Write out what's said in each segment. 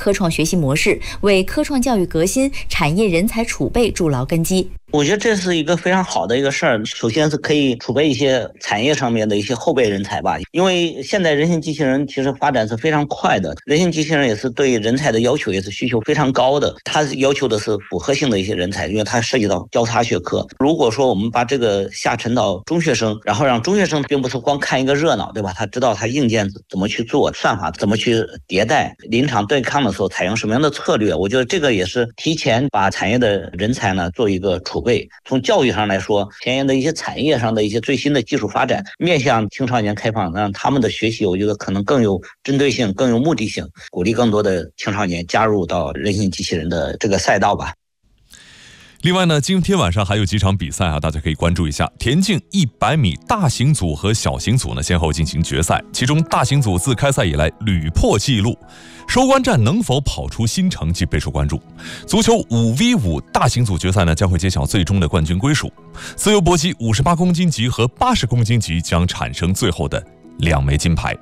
科创学习模式，为科创教育革新、产业人才储备筑牢根基。 我觉得这是一个非常好的一个事儿。首先是可以储备一些产业上面的一些后备人才吧，因为现在人形机器人其实发展是非常快的，人形机器人也是对人才的要求也是需求非常高的，它要求的是复合性的一些人才，因为它涉及到交叉学科。如果说我们把这个下沉到中学生，然后让中学生并不是光看一个热闹，对吧？他知道他硬件怎么去做，算法怎么去迭代，临场对抗的时候采用什么样的策略，我觉得这个也是提前把产业的人才呢做一个储备。从教育上来说，前沿的一些产业上的一些最新的技术发展，面向青少年开放，让他们的学习我觉得可能更有针对性，更有目的性，鼓励更多的青少年加入到人形机器人的这个赛道吧。 另外呢，今天晚上还有几场比赛啊，大家可以关注一下。田径100米大型组和小型组呢先后进行决赛，其中大型组自开赛以来屡破纪录，收官战能否跑出新成绩备受关注。足球5v5大型组决赛呢将会揭晓最终的冠军归属。自由搏击58公斤级和80公斤级将产生最后的2枚金牌。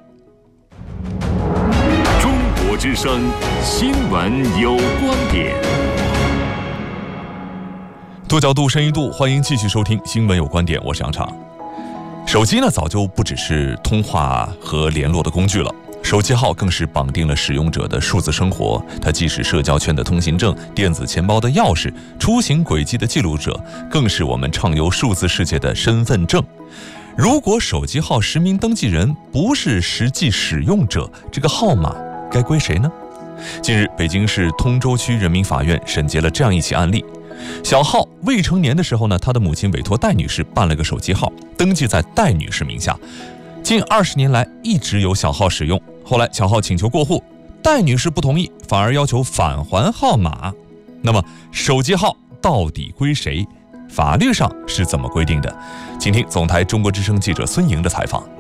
中国之声，新闻有观点。 多角度深一度，欢迎继续收听新闻有观点，我是杨畅。手机呢早就不只是通话和联络的工具了，手机号更是绑定了使用者的数字生活，它既是社交圈的通行证、电子钱包的钥匙、出行轨迹的记录者，更是我们畅游数字世界的身份证。如果手机号实名登记人不是实际使用者，这个号码该归谁呢？近日，北京市通州区人民法院审结了这样一起案例。小浩未成年的时候呢，他的母亲委托戴女士办了个手机号，登记在戴女士名下，近20年来一直由小浩使用。后来小浩请求过户，戴女士不同意，反而要求返还号码。那么手机号到底归谁？法律上是怎么规定的？请听总台中国之声记者孙莹的采访。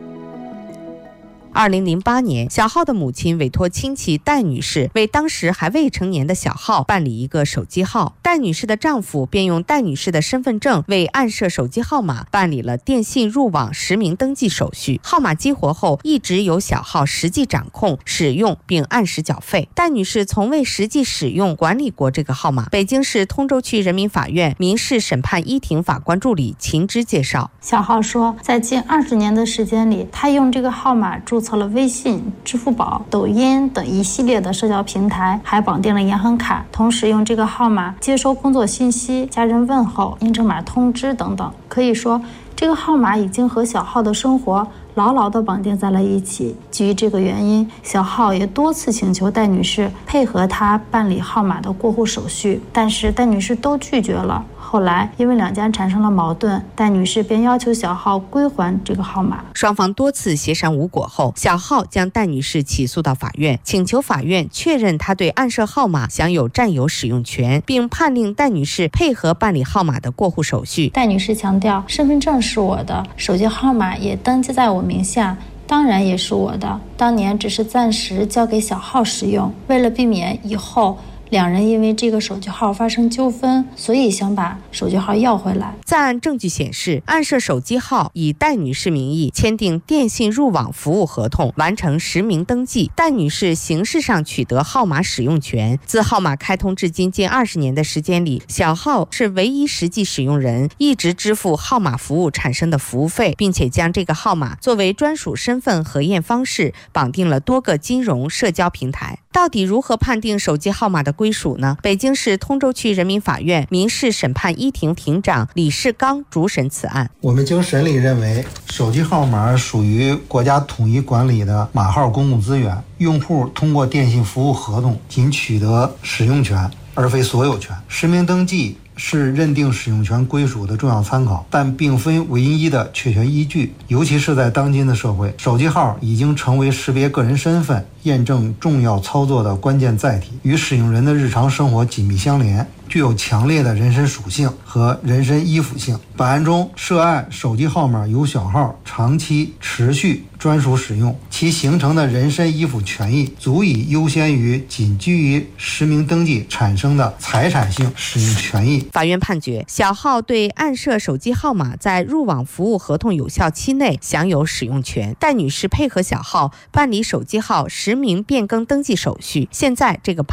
2008年，小浩的母亲委托亲戚戴女士为当时还未成年的小浩办理一个手机号，戴女士的丈夫便用戴女士的身份证为暗设手机号码办理了电信入网实名登记手续。号码激活后，一直由小浩实际掌控、使用并按时缴费。戴女士从未实际使用、管理过这个号码。北京市通州区人民法院民事审判一庭法官助理秦芝介绍， 小浩说，在近20年的时间里，他用这个号码注册了微信、支付宝、抖音等一系列的社交平台，还绑定了银行卡，同时用这个号码接收工作信息、家人问候、验证码通知等等。可以说，这个号码已经和小浩的生活牢牢地绑定在了一起。基于这个原因，小浩也多次请求戴女士配合他办理号码的过户手续，但是戴女士都拒绝了。后来因为两家产生了矛盾，戴女士便要求小浩归还这个号码。 双方多次协商无果后，小浩将戴女士起诉到法院，请求法院确认他对暗设号码享有占有使用权，并判令戴女士配合办理号码的过户手续。 戴女士强调，身份证是我的，手机号码也登记在我名下，当然也是我的，当年只是暂时交给小浩使用，为了避免以后两人因为这个手机号发生纠纷，所以想把手机号要回来。 在案证据显示，暗设手机号以戴女士名义签订电信入网服务合同，完成实名登记，戴女士形式上取得号码使用权。自号码开通至今近20年的时间里，小浩是唯一实际使用人，一直支付号码服务产生的服务费，并且将这个号码作为专属身份核验方式绑定了多个金融社交平台。到底如何判定手机号码的归属呢？北京市通州区人民法院民事审判一庭庭长李世刚主审此案。 我们经审理认为，手机号码属于国家统一管理的码号公共资源，用户通过电信服务合同仅取得使用权，而非所有权。实名登记是认定使用权归属的重要参考，但并非唯一的确权依据。尤其是在当今的社会，手机号已经成为识别个人身份、验证重要操作的关键载体，与使用人的日常生活紧密相连，具有强烈的人身属性和人身依附性。本案中，涉案手机号码由小浩长期持续专属使用，其形成的人身依附权益足以优先于仅基于实名登记产生的财产性使用权益。 法院判决，小浩对暗设手机号码在入网服务合同有效期内享有使用权。戴女士配合小浩办理手机号实名变更登记手续，现在这个